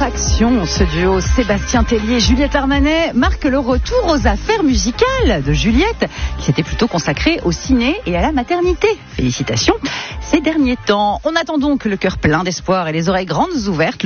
attraction, ce duo Sébastien Tellier et Juliette Armanet marque le retour aux affaires musicales de Juliette, qui s'était plutôt consacrée au ciné et à la maternité. Félicitations. Ces derniers temps, on attend donc le cœur plein d'espoir et les oreilles grandes ouvertes